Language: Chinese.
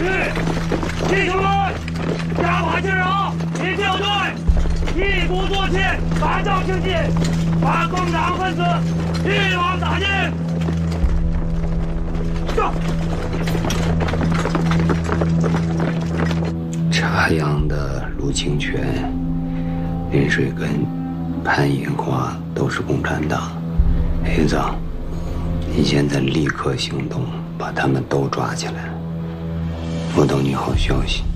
弟兄们，加把劲儿啊！一定要对，一鼓作气，反正清晰，把共党分子一网打尽。上！ 茶阳的陆清泉、林水根、潘银花都是共产党。黑子，你现在立刻行动，把他们都抓起来。我等你好消息。